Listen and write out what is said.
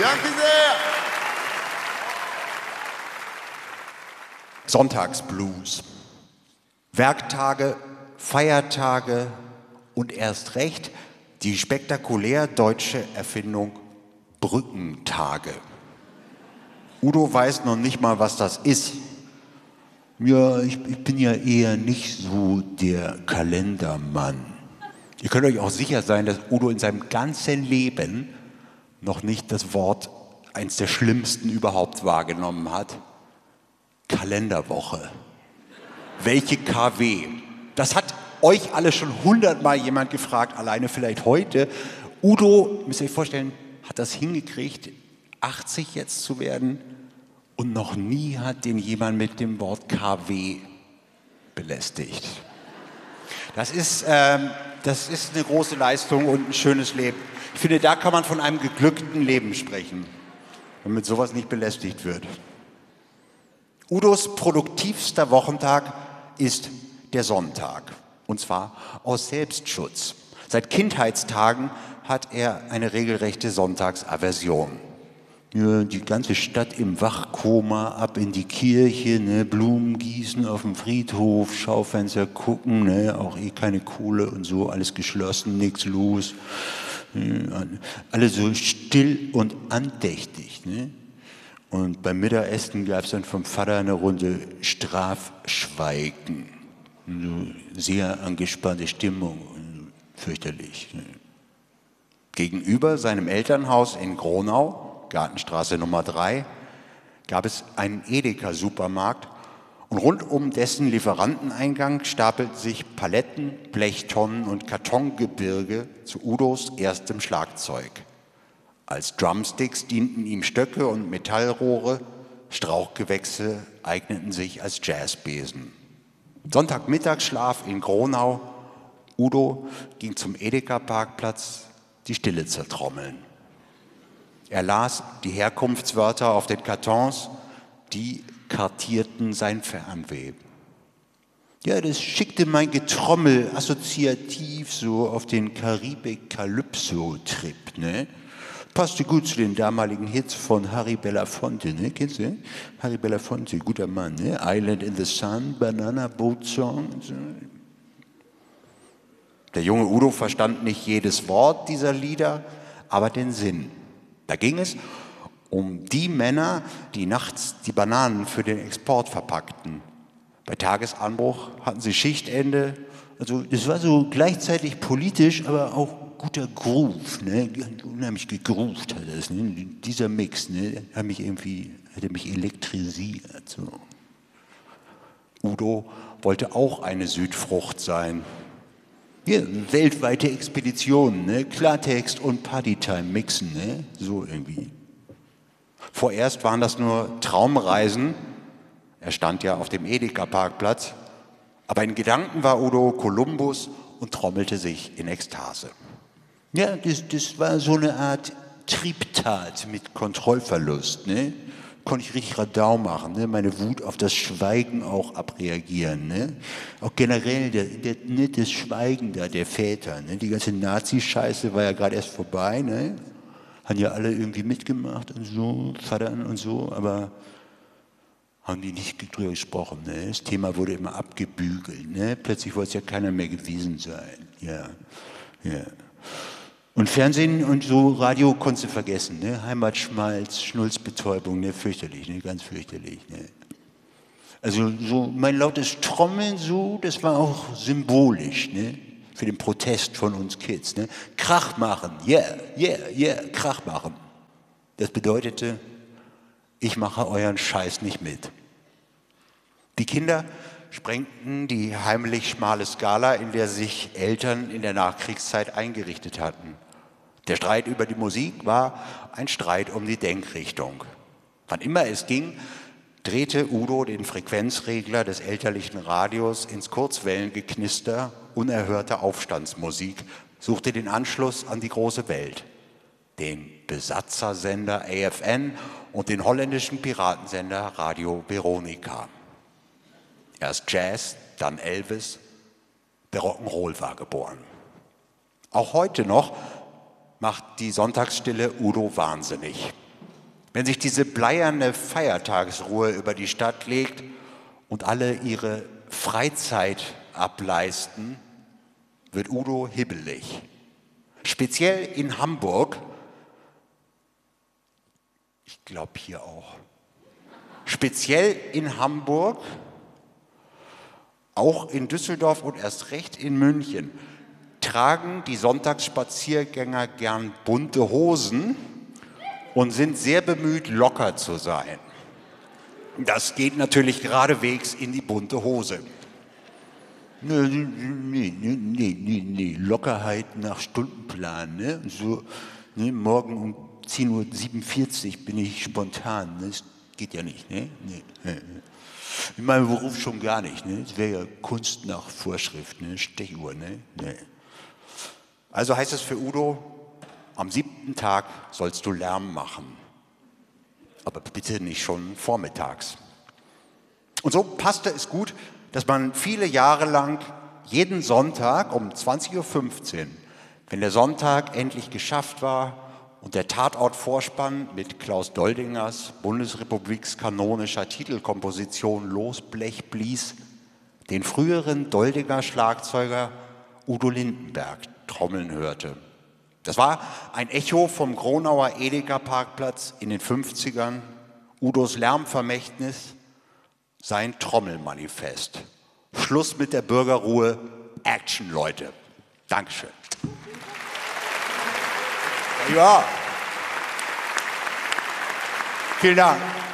Danke sehr. Sonntagsblues. Werktage, Feiertage und erst recht die spektakulär deutsche Erfindung Brückentage. Udo weiß noch nicht mal, was das ist. Ja, ich bin ja eher nicht so der Kalendermann. Ihr könnt euch auch sicher sein, dass Udo in seinem ganzen Leben noch nicht das Wort, eins der schlimmsten überhaupt, wahrgenommen hat. Kalenderwoche. Welche KW? Das hat euch alle schon 100-mal jemand gefragt, alleine vielleicht heute. Udo, müsst ihr euch vorstellen, hat das hingekriegt, 80 jetzt zu werden und noch nie hat den jemand mit dem Wort KW belästigt. Das ist eine große Leistung und ein schönes Leben. Ich finde, da kann man von einem geglückten Leben sprechen, wenn mit sowas nicht belästigt wird. Udos produktivster Wochentag ist der Sonntag. Und zwar aus Selbstschutz. Seit Kindheitstagen hat er eine regelrechte Sonntagsaversion. Ja, die ganze Stadt im Wachkoma, ab in die Kirche, ne, Blumen gießen auf dem Friedhof, Schaufenster gucken, ne, auch keine Kohle und so, alles geschlossen, nichts los. Alle so still und andächtig. Ne? Und beim Mittagessen gab es dann vom Vater eine Runde Strafschweigen. So sehr angespannte Stimmung, fürchterlich. Ne? Gegenüber seinem Elternhaus in Gronau, Gartenstraße Nummer 3, gab es einen Edeka-Supermarkt und rund um dessen Lieferanteneingang stapelten sich Paletten, Blechtonnen und Kartongebirge zu Udos erstem Schlagzeug. Als Drumsticks dienten ihm Stöcke und Metallrohre, Strauchgewächse eigneten sich als Jazzbesen. Sonntagmittagsschlaf in Gronau. Udo ging zum Edeka-Parkplatz, die Stille zertrommeln. Er las die Herkunftswörter auf den Kartons, die kartierten sein Fernweh. Ja, das schickte mein Getrommel assoziativ so auf den Karibik-Calypso-Trip, ne? Passte gut zu den damaligen Hits von Harry Belafonte, ne? Kennst du? Harry Belafonte, guter Mann, ne? Island in the Sun, Banana Boat Song. So. Der junge Udo verstand nicht jedes Wort dieser Lieder, aber den Sinn. Da ging es um die Männer, die nachts die Bananen für den Export verpackten. Bei Tagesanbruch hatten sie Schichtende. Also das war so gleichzeitig politisch, aber auch guter Groove. Ne? Unheimlich gegroovt hat das. Ne? Dieser Mix, ne? Hat mich elektrisiert. So. Udo wollte auch eine Südfrucht sein. Ja, weltweite Expeditionen, ne? Klartext und Partytime mixen, ne? So irgendwie. Vorerst waren das nur Traumreisen. Er stand ja auf dem Edeka-Parkplatz. Aber in Gedanken war Udo Kolumbus und trommelte sich in Ekstase. Ja, das war so eine Art Triebtat mit Kontrollverlust. Ne? Konnte ich richtig Radau machen, ne? Meine Wut auf das Schweigen auch abreagieren. Ne? Auch generell das Schweigen da der Väter. Ne? Die ganze Nazi-Scheiße war ja gerade erst vorbei. Ne? Haben ja alle irgendwie mitgemacht und so, Vatern und so, aber haben die nicht drüber gesprochen. Ne? Das Thema wurde immer abgebügelt. Ne? Plötzlich wollte es ja keiner mehr gewesen sein. Ja, ja. Und Fernsehen und so Radio konntest du vergessen. Ne? Heimatschmalz, Schnulzbetäubung, ne? Fürchterlich, ne? Ganz fürchterlich. Ne? Also so mein lautes Trommeln, so, das war auch symbolisch, ne? Für den Protest von uns Kids. Ne? Krach machen, yeah, yeah, yeah, Krach machen. Das bedeutete, ich mache euren Scheiß nicht mit. Die Kinder sprengten die heimlich schmale Skala, in der sich Eltern in der Nachkriegszeit eingerichtet hatten. Der Streit über die Musik war ein Streit um die Denkrichtung. Wann immer es ging, drehte Udo den Frequenzregler des elterlichen Radios ins Kurzwellengeknister unerhörter Aufstandsmusik, suchte den Anschluss an die große Welt. Den Besatzersender AFN und den holländischen Piratensender Radio Veronica. Erst Jazz, dann Elvis, der Rock'n'Roll war geboren. Auch heute noch macht die Sonntagsstille Udo wahnsinnig. Wenn sich diese bleierne Feiertagsruhe über die Stadt legt und alle ihre Freizeit ableisten, wird Udo hibbelig. Speziell in Hamburg, ich glaube hier auch, speziell in Hamburg, auch in Düsseldorf und erst recht in München, tragen die Sonntagsspaziergänger gern bunte Hosen und sind sehr bemüht, locker zu sein. Das geht natürlich geradewegs in die bunte Hose. Nee, Lockerheit nach Stundenplan. Ne? So, ne? Morgen um 10:47 Uhr bin ich spontan. Ne? Das geht ja nicht. Ne? Nee. In meinem Beruf schon gar nicht. Ne? Das wäre ja Kunst nach Vorschrift, ne? Stechuhr. Ne? Nee. Also heißt es für Udo, am 7. Tag sollst du Lärm machen. Aber bitte nicht schon vormittags. Und so passte es gut, dass man viele Jahre lang jeden Sonntag um 20:15 Uhr, wenn der Sonntag endlich geschafft war und der Tatortvorspann mit Klaus Doldingers bundesrepublikskanonischer Titelkomposition Losblech blies, den früheren Doldinger Schlagzeuger Udo Lindenberg trommeln hörte. Das war ein Echo vom Gronauer Edeka-Parkplatz in den 50ern, Udos Lärmvermächtnis, sein Trommelmanifest. Schluss mit der Bürgerruhe, Action, Leute. Dankeschön. Ja, vielen Dank.